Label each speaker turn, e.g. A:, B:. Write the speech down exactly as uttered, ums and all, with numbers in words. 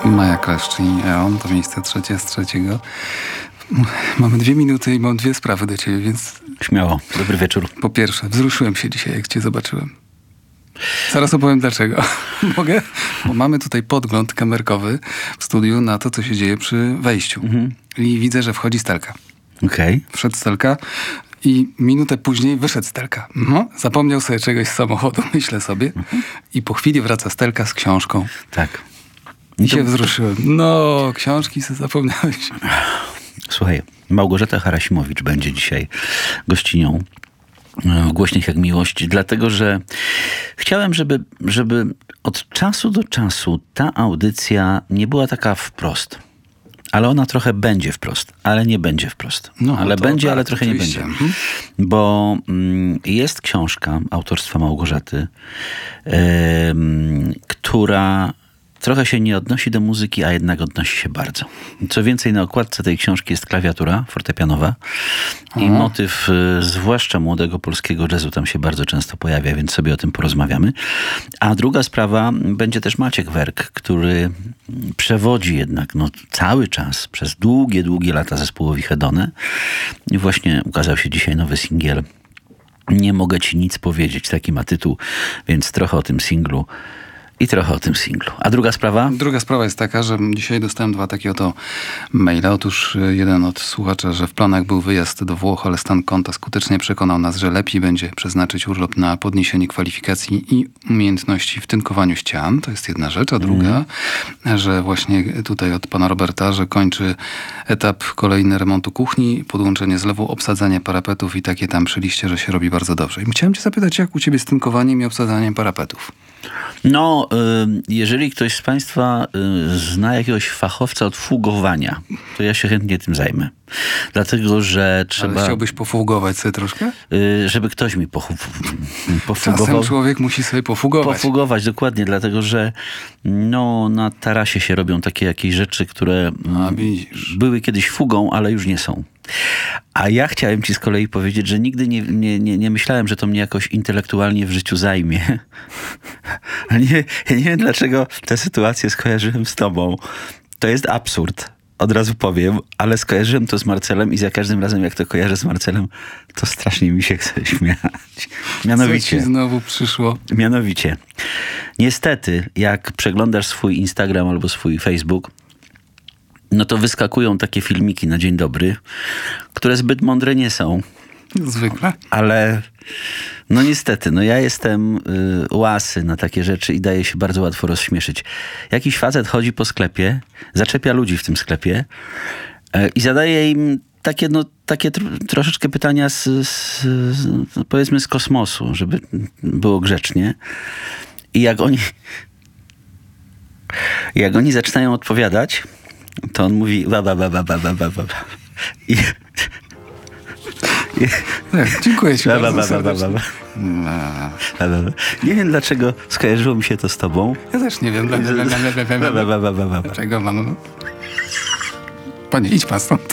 A: Maja Kleszcz i Eon, to miejsce trzecie z trzeciego. Mamy dwie minuty i mam dwie sprawy do ciebie, więc...
B: Śmiało. Dobry wieczór.
A: Po pierwsze, wzruszyłem się dzisiaj, jak cię zobaczyłem. Zaraz opowiem dlaczego. Mogę? Bo mamy tutaj podgląd kamerkowy w studiu na to, co się dzieje przy wejściu. Mhm. I widzę, że wchodzi Stelka.
B: Okej. Okay.
A: Wszedł Stelka i minutę później wyszedł Stelka. Mhm. Zapomniał sobie czegoś z samochodu, myślę sobie. Mhm. I po chwili wraca Stelka z książką.
B: Tak.
A: I to... się wzruszyłem. No, książki sobie zapomniałeś.
B: Słuchaj, Małgorzata Harasimowicz będzie dzisiaj gościnią w Głośnych jak miłość, dlatego że chciałem, żeby, żeby od czasu do czasu ta audycja nie była taka wprost. Ale ona trochę będzie wprost, ale nie będzie wprost. No, ale będzie, tak, ale trochę oczywiście. Nie będzie. Bo mm, jest książka autorstwa Małgorzaty, yy, która trochę się nie odnosi do muzyki, a jednak odnosi się bardzo. Co więcej, na okładce tej książki jest klawiatura fortepianowa i Aha. motyw y, zwłaszcza młodego polskiego jazzu tam się bardzo często pojawia, więc sobie o tym porozmawiamy. A druga sprawa, będzie też Maciek Werk, który przewodzi jednak no, cały czas, przez długie, długie lata zespołowi Hedone. I właśnie ukazał się dzisiaj nowy singiel. Nie mogę ci nic powiedzieć, taki ma tytuł, więc trochę o tym singlu. I trochę o tym singlu. A druga sprawa?
A: Druga sprawa jest taka, że dzisiaj dostałem dwa takie oto maile. Otóż jeden od słuchacza, że w planach był wyjazd do Włoch, ale stan konta skutecznie przekonał nas, że lepiej będzie przeznaczyć urlop na podniesienie kwalifikacji i umiejętności w tynkowaniu ścian. To jest jedna rzecz. A druga, mm. że właśnie tutaj od pana Roberta, że kończy etap kolejny remontu kuchni, podłączenie zlewu, obsadzanie parapetów i takie tam przy liście, że się robi bardzo dobrze. I chciałem cię zapytać, jak u ciebie z tynkowaniem i obsadzaniem parapetów?
B: No, jeżeli ktoś z państwa zna jakiegoś fachowca od fugowania, to ja się chętnie tym zajmę. Dlatego, że trzeba...
A: Ale chciałbyś pofugować sobie troszkę?
B: Żeby ktoś mi pofu... pofugował.
A: Czasem człowiek musi sobie pofugować.
B: Pofugować, dokładnie, dlatego, że no, na tarasie się robią takie jakieś rzeczy, które
A: A, widzisz.
B: były kiedyś fugą, ale już nie są. A ja chciałem ci z kolei powiedzieć, że nigdy nie, nie, nie, nie myślałem, że to mnie jakoś intelektualnie w życiu zajmie. nie, ja nie wiem, dlaczego tę sytuację skojarzyłem z tobą. To jest absurd. Od razu powiem, ale skojarzyłem to z Marcelem i za każdym razem, jak to kojarzę z Marcelem, to strasznie mi się chce śmiać. Mianowicie.
A: Co ci znowu przyszło?
B: Mianowicie. Niestety, jak przeglądasz swój Instagram albo swój Facebook, no to wyskakują takie filmiki na dzień dobry, które zbyt mądre nie są.
A: Zwykle.
B: Ale no niestety, no ja jestem y, łasy na takie rzeczy i daje się bardzo łatwo rozśmieszyć. Jakiś facet chodzi po sklepie, zaczepia ludzi w tym sklepie y, i zadaje im takie, no, takie tr- troszeczkę pytania z, z, z, no, powiedzmy z kosmosu, żeby było grzecznie. I jak oni jak oni zaczynają odpowiadać, to on mówi ba, ba, ba, ba, ba, ba, ba, ba. I...
A: Tak, dziękuję ci
B: ba,
A: bardzo
B: ba, ba, ba, ba, ba. Ba, ba, ba. Nie wiem, dlaczego skojarzyło mi się to z tobą.
A: Ja też nie wiem.
B: Ba, ba, ba, ba, ba, ba.
A: Dlaczego mam... Panie, idź pan stąd.